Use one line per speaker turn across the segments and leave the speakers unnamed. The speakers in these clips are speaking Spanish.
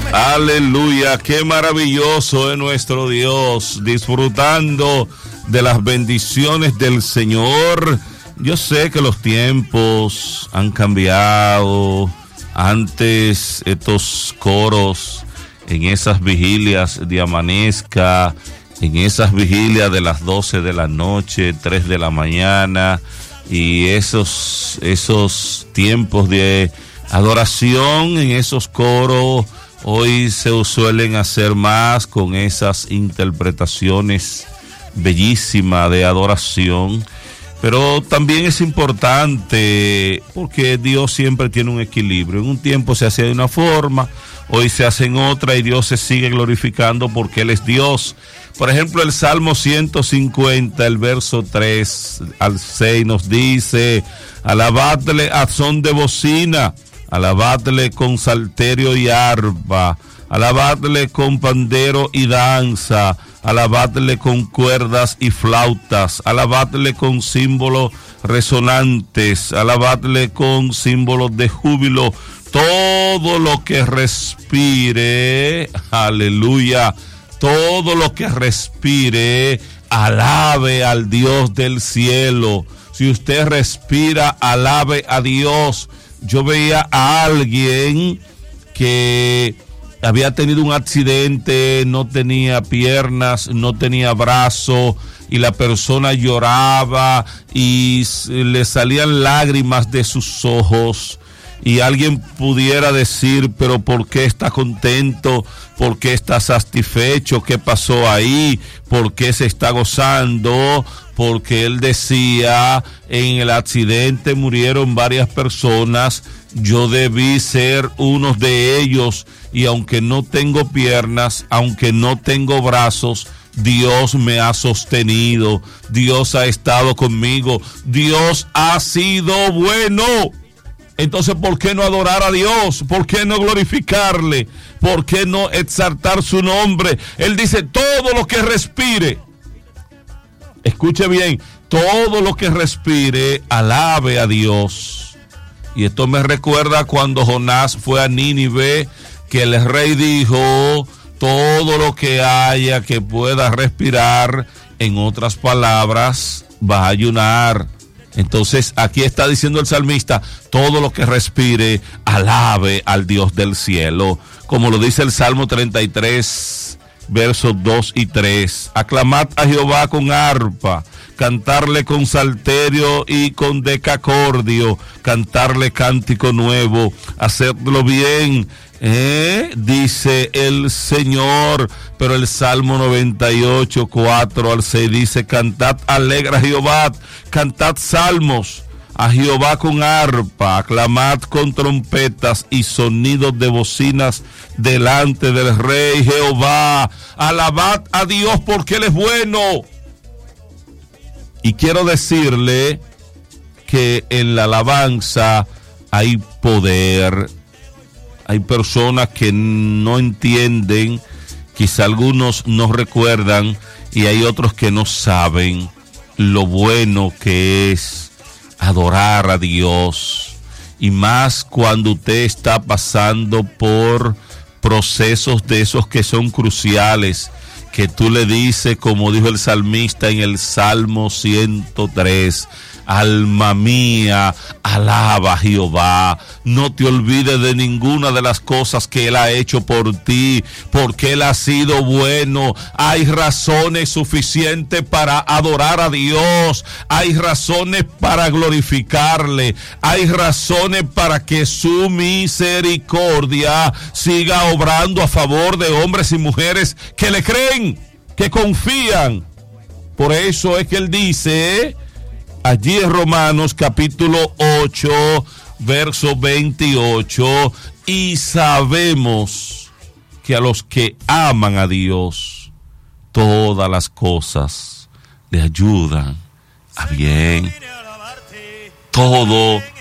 Aleluya, qué maravilloso es nuestro Dios, disfrutando de las bendiciones del Señor. Yo sé que los tiempos han cambiado. Antes estos coros en esas vigilias de amanezca, en esas vigilias de las 12 de la noche, 3 de la mañana, y esos tiempos de adoración en esos coros, hoy se suelen hacer más con esas interpretaciones bellísimas de adoración. Pero también es importante porque Dios siempre tiene un equilibrio. En un tiempo se hacía de una forma, hoy se hace en otra, y Dios se sigue glorificando porque Él es Dios. Por ejemplo, el Salmo 150, el verso 3 al 6 nos dice: alabadle a son de bocina, alabadle con salterio y arpa, alabadle con pandero y danza, alabadle con cuerdas y flautas, alabadle con símbolos resonantes, alabadle con símbolos de júbilo. Todo lo que respire, aleluya, todo lo que respire, alabe al Dios del cielo. Si usted respira, alabe a Dios. Yo veía a alguien que había tenido un accidente, no tenía piernas, no tenía brazo, y la persona lloraba y le salían lágrimas de sus ojos. Y alguien pudiera decir, pero ¿por qué está contento? ¿Por qué está satisfecho? ¿Qué pasó ahí? ¿Por qué se está gozando? Porque él decía, en el accidente murieron varias personas, yo debí ser uno de ellos, y aunque no tengo piernas, aunque no tengo brazos, Dios me ha sostenido, Dios ha estado conmigo, Dios ha sido bueno. Entonces, ¿por qué no adorar a Dios? ¿Por qué no glorificarle? ¿Por qué no exaltar su nombre? Él dice, todo lo que respire, escuche bien, todo lo que respire, alabe a Dios. Y esto me recuerda cuando Jonás fue a Nínive, que el rey dijo, todo lo que haya que pueda respirar, en otras palabras, va a ayunar. Entonces aquí está diciendo el salmista, todo lo que respire, alabe al Dios del cielo. Como lo dice el Salmo 33, versos 2 y 3. Aclamad a Jehová con arpa, cantarle con salterio y con decacordio, cantarle cántico nuevo, hacedlo bien, dice el Señor. Pero el Salmo 98, 4 al 6 dice, cantad alegre a Jehová, cantad salmos a Jehová con arpa, aclamad con trompetas y sonidos de bocinas delante del Rey Jehová. Alabad a Dios porque Él es bueno. Y quiero decirle que en la alabanza hay poder. Hay personas que no entienden, quizá algunos no recuerdan, y hay otros que no saben lo bueno que es adorar a Dios. Y más cuando usted está pasando por procesos de esos que son cruciales, que tú le dices, como dijo el salmista en el Salmo 103, alma mía, alaba a Jehová, no te olvides de ninguna de las cosas que Él ha hecho por ti, porque Él ha sido bueno. Hay razones suficientes para adorar a Dios, hay razones para glorificarle, hay razones para que su misericordia siga obrando a favor de hombres y mujeres que le creen, que confían. Por eso es que Él dice allí en Romanos capítulo 8, verso 28, y sabemos que a los que aman a Dios, todas las cosas le ayudan a bien. Todo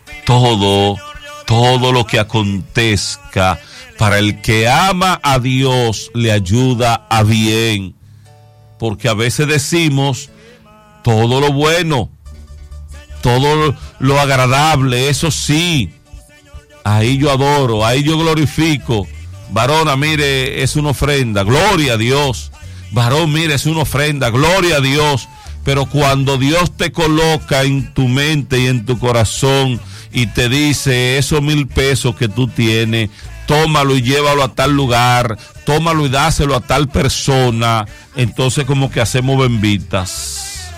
lo que acontezca para el que ama a Dios le ayuda a bien. Porque a veces decimos, todo lo bueno, todo lo agradable, eso sí, ahí yo adoro, ahí yo glorifico. varona, mire, es una ofrenda, gloria a Dios. Varón, mire, es una ofrenda, gloria a Dios. Pero cuando Dios te coloca en tu mente y en tu corazón y te dice, esos 1,000 pesos que tú tienes, tómalo y llévalo a tal lugar, tómalo y dáselo a tal persona, entonces como que hacemos bembitas.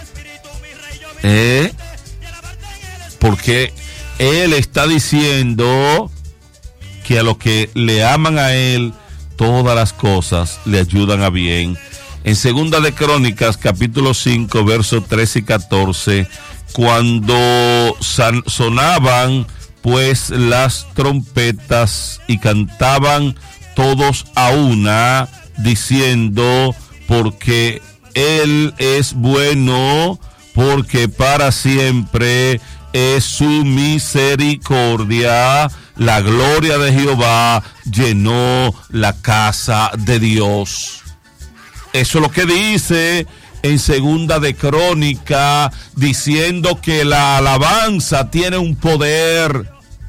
Porque Él está diciendo que a los que le aman a Él, todas las cosas le ayudan a bien. En Segunda de Crónicas, capítulo 5, versos 13 y 14, cuando sonaban pues las trompetas y cantaban todos a una, diciendo, porque Él es bueno, porque para siempre es su misericordia, la gloria de Jehová llenó la casa de Dios. Eso es lo que dice en Segunda de Crónica, diciendo que la alabanza tiene un poder.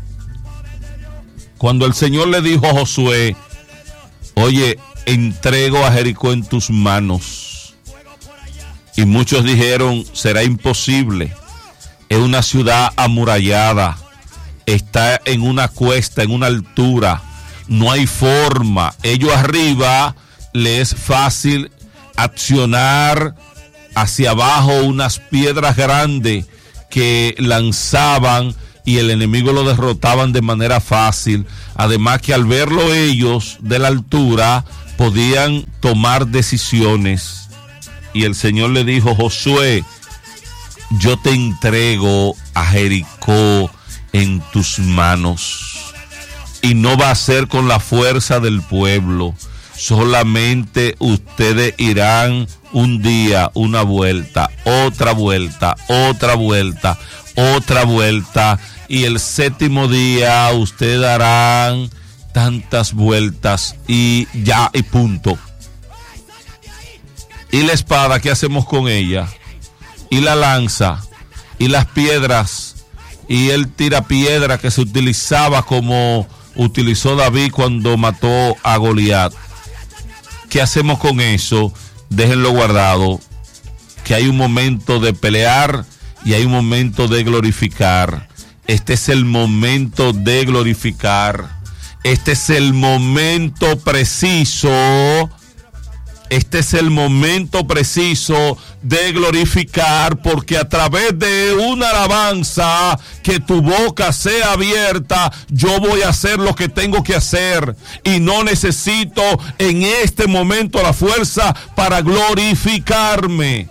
Cuando el Señor le dijo a Josué, oye, entrego a Jericó en tus manos. Y muchos dijeron, será imposible. Es una ciudad amurallada. Está en una cuesta, en una altura. No hay forma. Ellos arriba le es fácil accionar hacia abajo unas piedras grandes que lanzaban y el enemigo lo derrotaban de manera fácil. Además que al verlo ellos de la altura podían tomar decisiones. Y el Señor le dijo, Josué, yo te entrego a Jericó en tus manos. Y no va a ser con la fuerza del pueblo. Solamente ustedes irán un día, una vuelta, otra vuelta, otra vuelta, otra vuelta, y el séptimo día ustedes darán tantas vueltas y ya, y punto. Y la espada, ¿qué hacemos con ella? Y la lanza, y las piedras, y el tirapiedra que se utilizaba como utilizó David cuando mató a Goliat. ¿Qué hacemos con eso? Déjenlo guardado, que hay un momento de pelear y hay un momento de glorificar. Este es el momento de glorificar. Este es el momento preciso. Este es el momento preciso de glorificar, porque a través de una alabanza, que tu boca sea abierta, yo voy a hacer lo que tengo que hacer y no necesito en este momento la fuerza para glorificarme.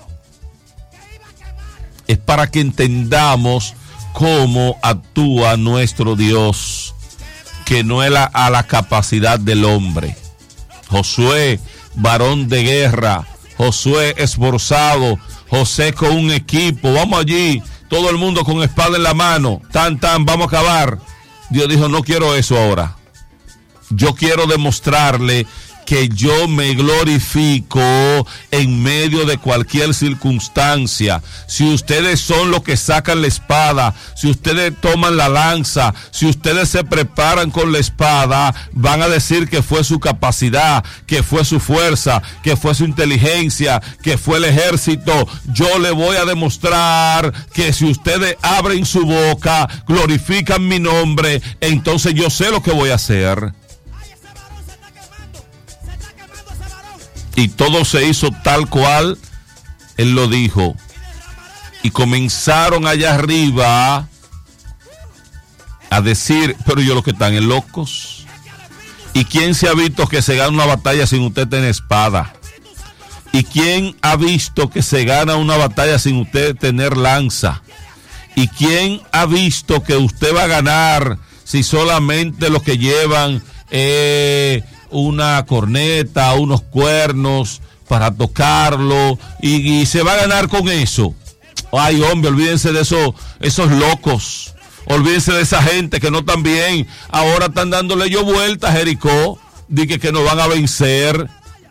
Es para que entendamos cómo actúa nuestro Dios, que no es a la capacidad del hombre. Josué, varón de guerra, Josué esforzado, José con un equipo, vamos allí, todo el mundo con espada en la mano, vamos a acabar. Dios dijo, no quiero eso ahora. Yo quiero demostrarle que yo me glorifico en medio de cualquier circunstancia. Si ustedes son los que sacan la espada, si ustedes toman la lanza, si ustedes se preparan con la espada, van a decir que fue su capacidad, que fue su fuerza, que fue su inteligencia, que fue el ejército. Yo le voy a demostrar que si ustedes abren su boca, glorifican mi nombre, entonces yo sé lo que voy a hacer. Y todo se hizo tal cual Él lo dijo. Y comenzaron allá arriba a decir, pero yo los que están en locos. ¿Y quién se ha visto que se gana una batalla sin usted tener espada? ¿Y quién ha visto que se gana una batalla sin usted tener lanza? ¿Y quién ha visto que usted va a ganar si solamente los que llevan una corneta, unos cuernos para tocarlo y se va a ganar con eso? Ay, hombre, olvídense de esos locos, olvídense de esa gente que no están bien. Ahora están dándole yo vuelta a Jericó, dije que nos van a vencer.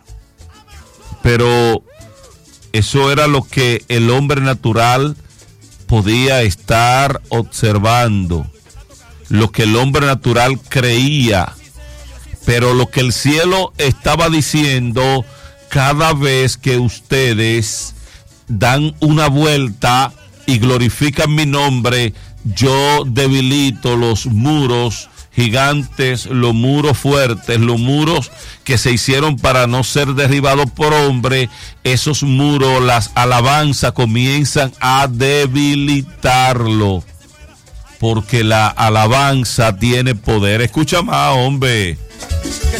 Pero eso era lo que el hombre natural podía estar observando, lo que el hombre natural creía. Pero lo que el cielo estaba diciendo, cada vez que ustedes dan una vuelta y glorifican mi nombre, yo debilito los muros gigantes, los muros fuertes, los muros que se hicieron para no ser derribados por hombre. Esos muros, las alabanzas comienzan a debilitarlo, porque la alabanza tiene poder. Escucha más, hombre.